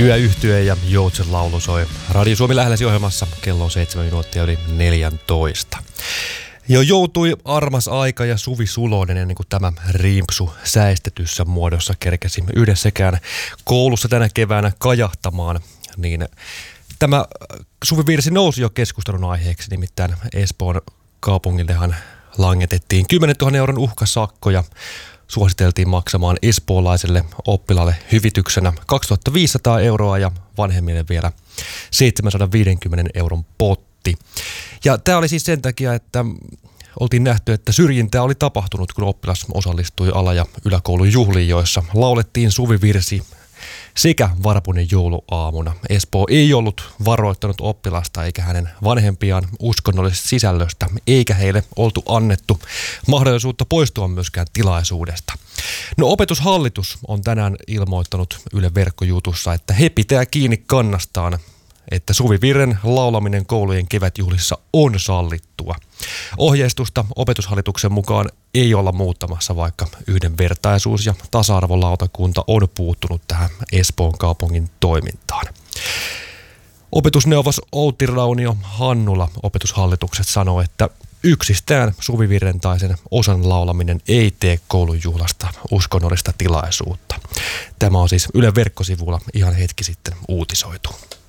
Yöyhtye ja Joutsen laulu soi Radio Suomi lähellä ohjelmassa kello on 7 minuuttia yli 14. Jo joutui armas aika ja Suvi Sulonen ennen kuin tämä rimpsu säistetyssä muodossa kerkesi yhdessäkään koulussa tänä keväänä kajahtamaan, niin tämä Suvi-virsi nousi jo keskustelun aiheeksi, nimittäin Espoon kaupungillehan langetettiin 10 000 euron uhkasakko ja suositeltiin maksamaan espoolaiselle oppilaalle hyvityksenä 2500 euroa ja vanhemmille vielä 750 euron potti. Ja tämä oli siis sen takia, että oltiin nähty, että syrjintää oli tapahtunut, kun oppilas osallistui ala- ja yläkoulun juhliin, joissa laulettiin Suvi-virsi sekä varpunen jouluaamuna. Espoo ei ollut varoittanut oppilasta eikä hänen vanhempiaan uskonnollisesta sisällöstä, eikä heille oltu annettu mahdollisuutta poistua myöskään tilaisuudesta. No, Opetushallitus on tänään ilmoittanut Yle Verkkojutussa, että he pitää kiinni kannastaan, että Suvivirren laulaminen koulujen kevätjuhlissa on sallittua. Ohjeistusta Opetushallituksen mukaan ei olla muuttamassa, vaikka yhdenvertaisuus- ja tasa-arvolautakunta on puuttunut tähän Espoon kaupungin toimintaan. Opetusneuvos Outi Raunio Hannula Opetushallituksesta sanoo, että yksistään Suvivirren tai sen osan laulaminen ei tee koulun juhlasta uskonnollista tilaisuutta. Tämä on siis Yle Verkkosivulla ihan hetki sitten uutisoitu.